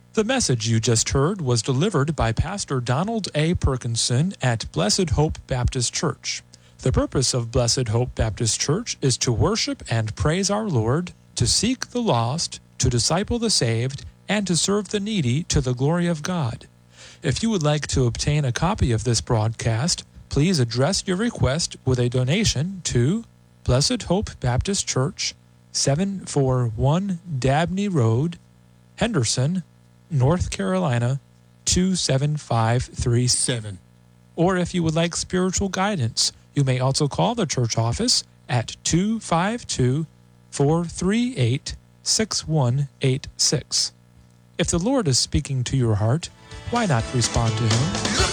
The message you just heard was delivered by Pastor Donald A. Perkinson at Blessed Hope Baptist Church. The purpose of Blessed Hope Baptist Church is to worship and praise our Lord, to seek the lost, to disciple the saved, and to serve the needy to the glory of God. If you would like to obtain a copy of this broadcast, please address your request with a donation to Blessed Hope Baptist Church, 741 Dabney Road, Henderson, North Carolina, 27537. Or if you would like spiritual guidance, you may also call the church office at 252-438-6186. If the Lord is speaking to your heart, why not respond to Him?